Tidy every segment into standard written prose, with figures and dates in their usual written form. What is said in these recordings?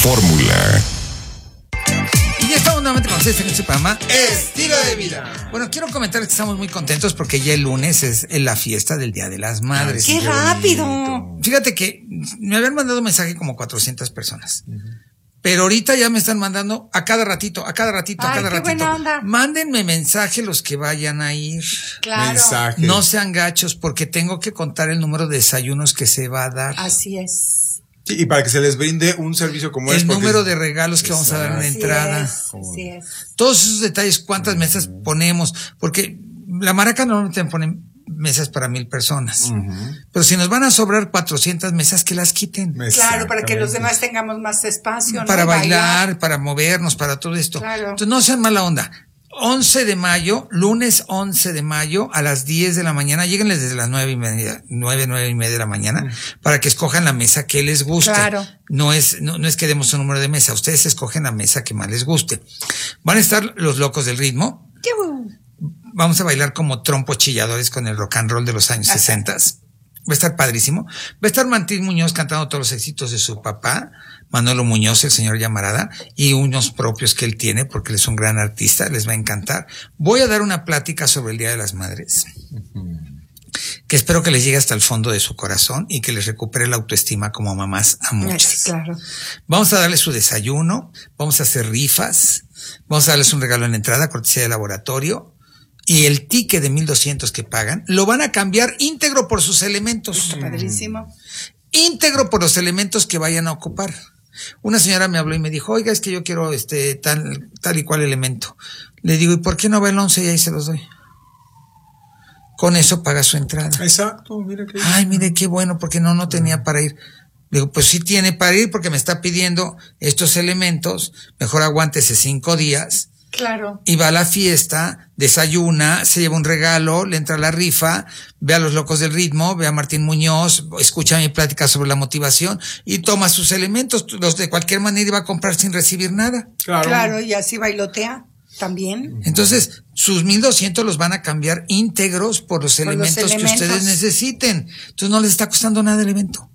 fórmula. Y ya estamos nuevamente con ustedes en su programa Estilo de Vida. Bueno, quiero comentarles que estamos muy contentos porque ya el lunes es la fiesta del Día de las Madres. ¡Qué rápido! Fíjate que me habían mandado mensaje como 400 personas. Pero ahorita ya me están mandando a cada ratito. Ay, qué buena onda. Mándenme mensaje los que vayan a ir. Claro. Mensaje. No sean gachos porque tengo que contar el número de desayunos que se va a dar. Así es. Sí, y para que se les brinde un servicio como El es. número de regalos que vamos a dar en la Así entrada. Así es. Todos esos detalles, cuántas mesas ponemos, porque la Maraca normalmente pone mesas para 1,000 personas. Pero si nos van a sobrar 400 mesas, que las quiten. Claro, para que los demás tengamos más espacio, ¿no? Para bailar, para movernos, para todo esto. Claro. Entonces no sean mala onda. 11 de mayo, lunes 11 de mayo, a las 10 de la mañana, lléguenles desde las 9:30 de la mañana, para que escojan la mesa que les guste. Claro. No es que demos un número de mesa, ustedes escogen la mesa que más les guste. Van a estar los locos del ritmo. Vamos a bailar como trompos chilladores con el rock and roll de los años 60. Va a estar padrísimo. Va a estar Martín Muñoz cantando todos los éxitos de su papá, Manolo Muñoz, el señor Llamarada, y unos propios que él tiene, porque él es un gran artista, les va a encantar. Voy a dar una plática sobre el Día de las Madres, que espero que les llegue hasta el fondo de su corazón y que les recupere la autoestima como mamás a muchas. Sí, claro. Vamos a darles su desayuno, vamos a hacer rifas, vamos a darles un regalo en la entrada, cortesía de laboratorio. Y el ticket de 1,200 que pagan, lo van a cambiar íntegro por sus elementos. Está padrísimo. Íntegro por los elementos que vayan a ocupar. Una señora me habló y me dijo, oiga, es que yo quiero tal y cual elemento. Le digo, ¿y por qué no va el 11 y ahí se los doy? Con eso paga su entrada. Exacto, mira qué. Ay, mire qué bueno, porque no tenía para ir. Digo, pues sí tiene para ir porque me está pidiendo estos elementos, mejor aguántese 5 días. Claro. Y va a la fiesta, desayuna, se lleva un regalo, le entra a la rifa, ve a los locos del ritmo, ve a Martín Muñoz, escucha mi plática sobre la motivación y toma sus elementos. Los de cualquier manera iba a comprar sin recibir nada. Claro, y así bailotea también. Entonces, sus 1,200 los van a cambiar íntegros por los elementos que ustedes necesiten. Entonces no les está costando nada el evento.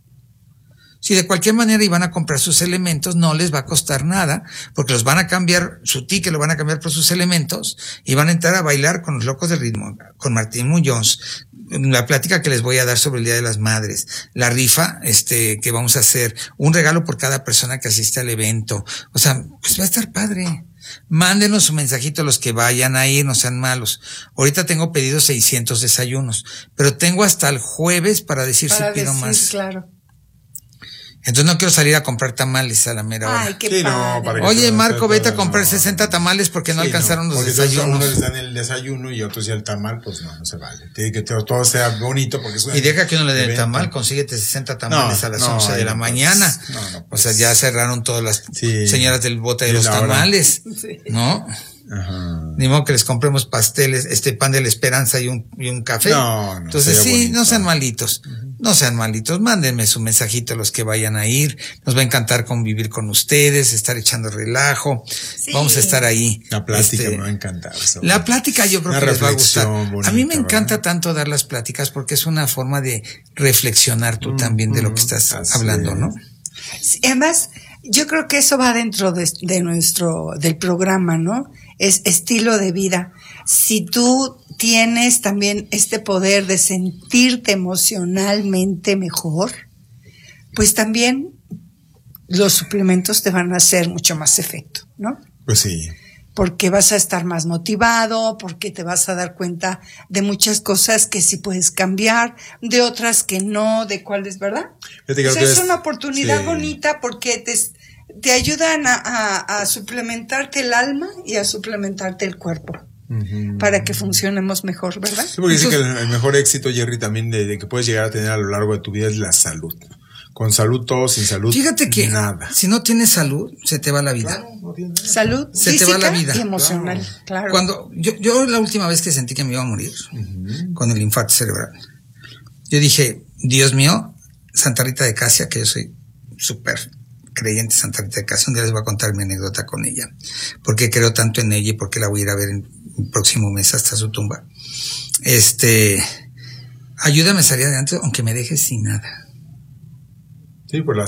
Si de cualquier manera iban a comprar sus elementos, no les va a costar nada, porque los van a cambiar, su ticket lo van a cambiar por sus elementos, y van a entrar a bailar con los locos del ritmo, con Martín Muñoz, la plática que les voy a dar sobre el Día de las Madres, la rifa, que vamos a hacer, un regalo por cada persona que asiste al evento. O sea, pues va a estar padre. Mándenos un mensajito a los que vayan a ir, no sean malos. Ahorita tengo pedidos 600 desayunos, pero tengo hasta el jueves para decir si pido más. Claro. Entonces no quiero salir a comprar tamales a la mera hora. Ay, qué Sí, padre. no, para que Oye, no Marco, esté vete a todo, comprar no. 60 tamales porque no Sí, alcanzaron los porque desayunos. Unos les dan el desayuno y otros ya el tamal, pues no se vale. Tiene que todo sea bonito porque es Y deja que uno le dé el evento. tamal, consíguete 60 tamales No, a las no, 11 de la no, pues, mañana. no, O pues. sea, ya cerraron todas las Sí. señoras del bote de Y los la hora. tamales, Sí. ¿no? Ajá. Ni modo que les compremos pasteles, pan de la esperanza y un café. No, Entonces sería sí, bonito. no sean malitos. No sean malitos, mándenme su mensajito a los que vayan a ir. Nos va a encantar convivir con ustedes, estar echando relajo. Sí. Vamos a estar ahí. La plática me va a encantar. La plática yo creo Una que les va a gustar. reflexión bonita, A mí me encanta ¿verdad? tanto dar las pláticas porque es una forma de reflexionar tú también de lo que estás así hablando, es. ¿no? Sí, además, yo creo que eso va dentro del programa, ¿no? Es estilo de vida. Si tú tienes también este poder de sentirte emocionalmente mejor, pues también los suplementos te van a hacer mucho más efecto, ¿no? Pues sí. Porque vas a estar más motivado, porque te vas a dar cuenta de muchas cosas que sí puedes cambiar, de otras que no, de cuáles, ¿verdad? Fíjate que O sea, ustedes- es una oportunidad sí. bonita porque te ayudan a suplementarte el alma y a suplementarte el cuerpo para que funcionemos mejor, ¿verdad? Sí, porque dicen que el mejor éxito, Jerry, también de que puedes llegar a tener a lo largo de tu vida es la salud. Con salud todo, sin salud Fíjate que nada. si no tienes salud, se te va la vida. Claro, no tiene nada. Salud Se te física va la vida. y emocional, claro. Cuando yo la última vez que sentí que me iba a morir con el infarto cerebral, yo dije, Dios mío, Santa Rita de Casia, que yo soy súper creyente de Santa Rita de Casia, un día les voy a contar mi anécdota con ella, porque creo tanto en ella y porque la voy a ir a ver en el próximo mes hasta su tumba. Ayúdame a salir adelante aunque me dejes sin nada. Sí, por la